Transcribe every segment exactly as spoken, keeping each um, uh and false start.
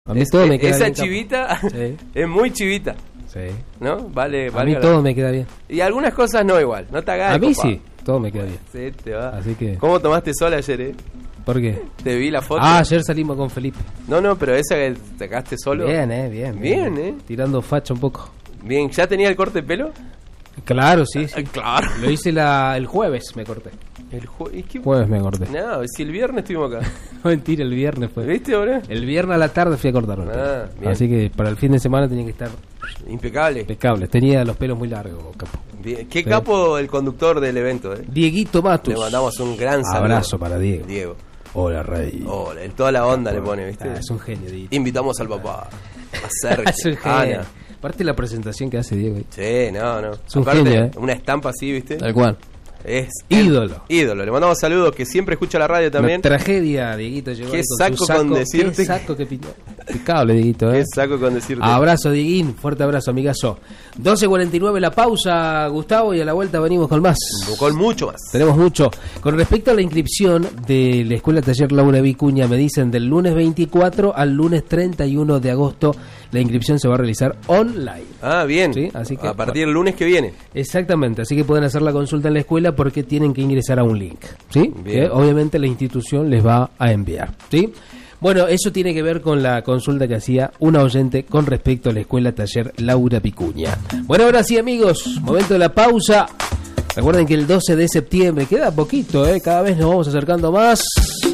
A mí es, todo me queda esa bien. Esa chivita sí. es muy chivita. Sí. ¿No? Vale, A vale. mí todo me queda bien. Y algunas cosas no igual, no te hagas. A mí copa. sí, todo me queda bien. Sí, te va. Así que... ¿Cómo tomaste sol ayer, eh? ¿Por qué? Te vi la foto. Ah, ayer salimos con Felipe. No, no, pero esa que sacaste solo. Bien, eh, bien. Bien, bien eh. Tirando facha un poco. Bien, ¿ya tenía el corte de pelo? Claro, sí, sí. Ah, claro. Lo hice la, el jueves, me corté. El jue... ¿qué... Jueves me corté. No, si el viernes estuvimos acá. Mentira, el viernes fue. ¿Viste, ahora? El viernes a la tarde fui a cortarme. Ah, bien. Así que para el fin de semana tenía que estar impecable. Impecable. Tenía los pelos muy largos, capo. Bien. Qué sí. capo el conductor del evento, eh. Dieguito Matus. Le mandamos un gran saludo. Abrazo para Diego. Diego. Hola, Rey. Hola, en toda la onda le pone, ¿viste? Ah, es un genio, Dieguito. Invitamos al papá. A Sergio. Es un genio. Ana. Aparte la presentación que hace Diego. Sí, no, no. Es un Aparte, genio, eh. una estampa así, ¿viste? Tal cual. Es ídolo. Ídolo. Le mandamos saludos, que siempre escucha la radio también. Una tragedia, Dieguito. Llegó Qué ahí con saco, su saco con decirte. Qué saco que pintó. Impecable, Dieguito, ¿eh? Qué saco con decirte. Abrazo, Dieguín. Fuerte abrazo, amigazo. doce cuarenta y nueve la pausa, Gustavo, y a la vuelta venimos con más. Con mucho más. Tenemos mucho. Con respecto a la inscripción de la Escuela Taller Laura Vicuña, me dicen del lunes veinticuatro al lunes treinta y uno de agosto. La inscripción se va a realizar online. Ah, bien. ¿Sí? Así que, a partir del lunes que viene. Exactamente, así que pueden hacer la consulta en la escuela porque tienen que ingresar a un link, ¿sí? Bien. Que obviamente la institución les va a enviar, ¿sí? Bueno, eso tiene que ver con la consulta que hacía una oyente con respecto a la Escuela Taller Laura Vicuña. Bueno, ahora sí, amigos, momento de la pausa. Recuerden que el doce de septiembre, queda poquito, ¿eh? Cada vez nos vamos acercando más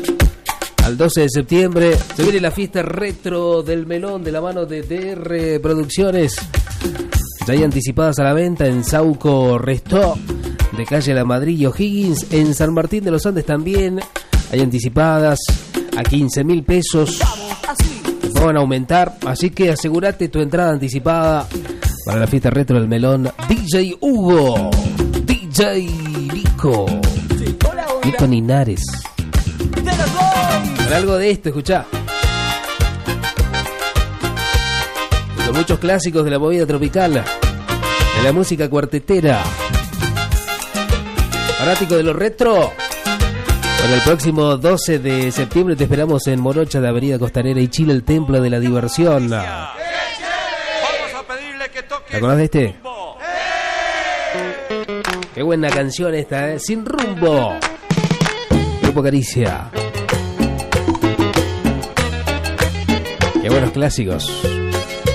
al doce de septiembre. Se viene la fiesta retro del melón de la mano de D R Producciones. Ya hay anticipadas a la venta en Sauco Restó, de calle La Madrid y O'Higgins. En San Martín de los Andes también hay anticipadas a quince mil pesos. Van a aumentar, así que asegúrate tu entrada anticipada para la fiesta retro del melón. D J Hugo, D J Nico, Nico Linares. Para algo de esto, escuchá. Con muchos clásicos de la movida tropical, de la música cuartetera. Fanático de lo retro. Bueno, el próximo doce de septiembre te esperamos en Morocha de Avenida Costanera y Chile, el Templo de la Diversión. ¿Te acordás de este? Qué buena canción esta, ¿eh? Sin rumbo. Grupo Caricia. Qué buenos clásicos.